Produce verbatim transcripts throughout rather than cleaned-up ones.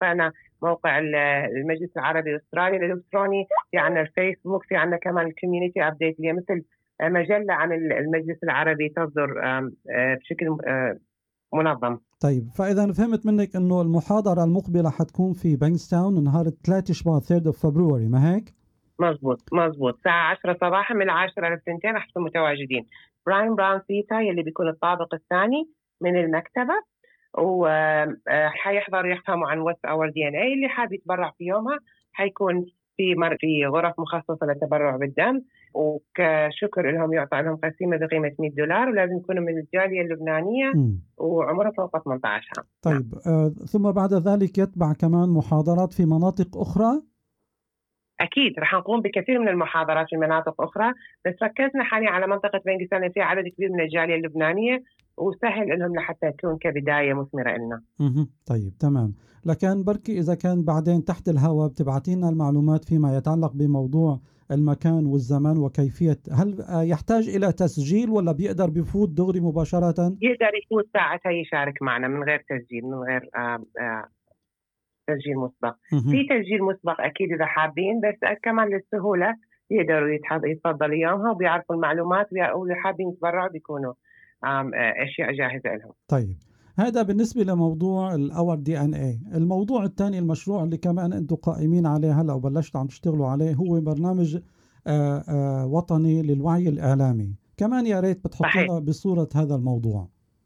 موقعنا موقع المجلس العربي الأسترالي الإلكتروني، في عنا الفيسبوك، في عنا كمان الكوميونيتي أبديت اللي مثل مجلة عن المجلس العربي تصدر بشكل منظم. طيب، فإذا فهمت منك إنه المحاضرة المقبلة حتكون في بانكستاون نهار الثلاث شباط ثلاثة فبراير، ما هيك؟ مزبوط مزبوط الساعة عشرة صباحا، من العاشرة للثنتين رح نكون متواجدين. براين براون ثيتا يلي بيكون الطابق الثاني من المكتبة، وحيحضر يفهموا عن واتس اور دي ان اي. اللي حاب يتبرع في يومها حيكون في مر في غرف مخصصة للتبرع بالدم، وكشكر لهم يعطى لهم قسيمة بقيمة مئة دولار، ولازم يكونوا من الجالية اللبنانية م. وعمرها فوق ثمانية عشر عام. طيب نعم. آه ثم بعد ذلك يتبع كمان محاضرات في مناطق أخرى؟ أكيد رح نقوم بكثير من المحاضرات في مناطق أخرى، بس ركزنا حاليا على منطقة بنغستان فيها عدد كبير من الجالية اللبنانية، وسهل لهم لحتى تكون كبداية مثمرة لنا. طيب تمام. لكن بركي إذا كان بعدين تحت الهواء بتبعتينا المعلومات فيما يتعلق بموضوع المكان والزمان وكيفية، هل يحتاج إلى تسجيل ولا بيقدر بفوت دغري مباشرة؟ يقدر يفوت ساعتها يشارك معنا من غير تسجيل، من غير آآ آآ تسجيل مسبق. في تسجيل مسبق أكيد إذا حابين، بس كمان للسهولة يقدروا يتفضلوا يومها وبيعرفوا المعلومات، واللي حابين يتبرعوا بيكونوا أشياء جاهزة لهم. طيب، هذا بالنسبة لموضوع الأور دي ان اي. الموضوع الثاني، المشروع اللي كمان أنتم قائمين عليه هلا وبلشتوا عم تشتغلوا عليه، هو برنامج آآ آآ وطني للوعي الإعلامي. كمان يا ريت بتحط لنا بصورة هذا الموضوع.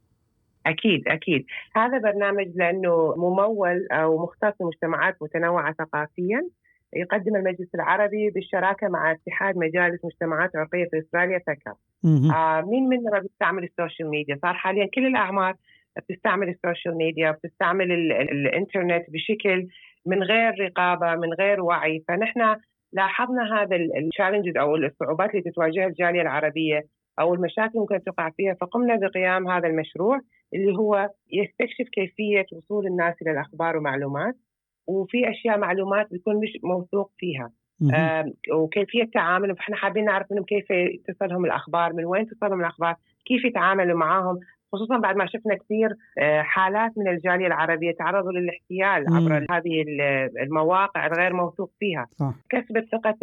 أكيد أكيد هذا برنامج لأنه ممول أو مختص بمجتمعات متنوعة ثقافيا، يقدم المجلس العربي بالشراكة مع اتحاد مجالس مجتمعات عرقية في أستراليا تكا. آه مين منا بيستعمل السوشيال ميديا؟ صار حاليا كل الأعمار بتستعمل السوشيال ميديا، بتستعمل ال ال الإنترنت بشكل من غير رقابة، من غير وعي. فنحن لاحظنا هذا التشالنجز أو الصعوبات اللي تتواجهها الجالية العربية أو المشاكل ممكن تقع فيها، فقمنا بقيام هذا المشروع اللي هو يستكشف كيفية وصول الناس إلى الأخبار ومعلومات، وفي أشياء معلومات بيكون مش موثوق فيها، آه وكيفية تعامل. فإحنا حابين نعرف منهم كيف تصلهم الأخبار، من وين تصلهم الأخبار، كيف يتعاملوا معاهم، خصوصا بعد ما شفنا كثير آه حالات من الجالية العربية تعرضوا للاحتيال مم. عبر هذه المواقع الغير موثوق فيها. صح. كسبت ثقة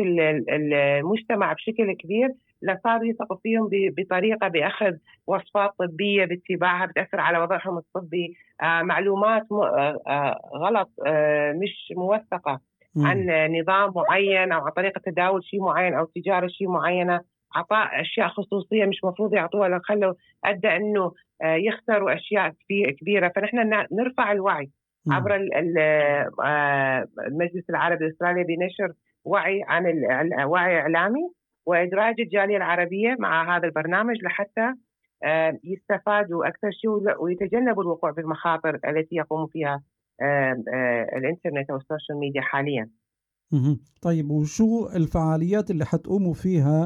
المجتمع بشكل كبير، لصار يثقوا فيهم بطريقة بأخذ وصفات طبية باتباعها بتأثر على وضعهم الطبي، آه معلومات آه غلط آه مش موثقة مم. عن نظام معين أو عن طريقة تداول شيء معين أو تجارة شيء معينة، عطاء أشياء خصوصية مش مفروض يعطوها، لو خلوا أدى أنه آه يخسروا أشياء كبيرة. فنحن نرفع الوعي مم. عبر المجلس العربي الأسترالي بنشر وعي عن الوعي الإعلامي وإدراج الجالية العربية مع هذا البرنامج لحتى يستفادوا أكثر شيء ويتجنبوا الوقوع في المخاطر التي يقوم فيها الإنترنت أو السوشيال ميديا حاليا. طيب، وشو الفعاليات اللي حتقوموا فيها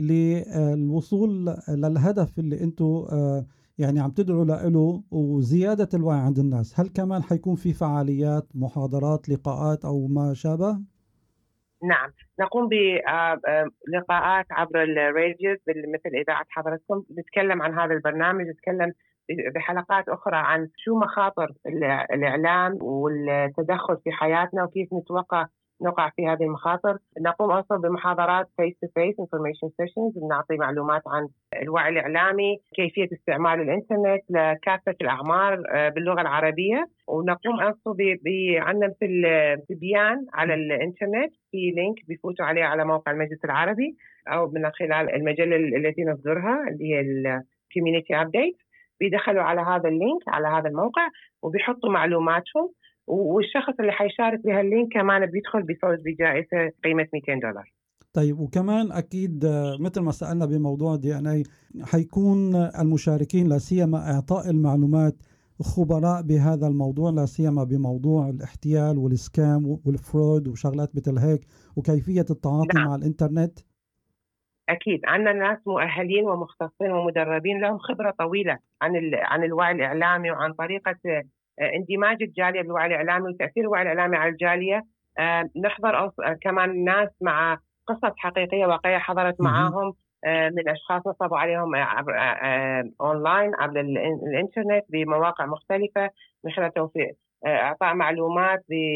للوصول للهدف اللي أنتوا يعني عم تدعوا له وزيادة الوعي عند الناس؟ هل كمان حيكون في فعاليات، محاضرات، لقاءات أو ما شابه؟ نعم، نقوم بلقاءات عبر الراديوز مثل إذاعة حضرتكم، نتكلم عن هذا البرنامج، نتكلم بحلقات أخرى عن شو مخاطر الإعلام والتدخل في حياتنا وكيف نتوقع نقع في هذه المخاطر. نقوم أصلا بمحاضرات face to face information sessions، بنعطي معلومات عن الوعي الإعلامي، كيفية استعمال الإنترنت لكافة الأعمار باللغة العربية. ونقوم أصلا بعنا مثل بيان على الإنترنت، في لينك بيفوتوا عليه على موقع المجلس العربي أو من خلال المجلة التي نصدرها اللي هي الكوميونيتي أبديت، بيدخلوا على هذا اللينك على هذا الموقع وبيحطوا معلوماتهم، والشخص اللي حيشارك بها اللينك كمان بيدخل بفوز بجائزة قيمة مئتين دولار. طيب، وكمان أكيد مثل ما سألنا بموضوع دي ان اي، حيكون المشاركين لا سيما إعطاء المعلومات خبراء بهذا الموضوع، لا سيما بموضوع الاحتيال والسكام والفرود وشغلات مثل هيك، وكيفية التعاطي نعم. مع الإنترنت. أكيد عندنا ناس مؤهلين ومختصين ومدربين لهم خبرة طويلة عن عن الوعي الإعلامي وعن طريقة اندماج الجالية بالوعي الإعلامي وتأثير الوعي الإعلامي على الجالية. آه نحضر كمان ناس مع قصص حقيقية واقعية حضرت معاهم آه من أشخاص نصبوا عليهم عبر آه أونلاين عبر الإنترنت بمواقع مختلفة من خلال توفيق آه إعطاء معلومات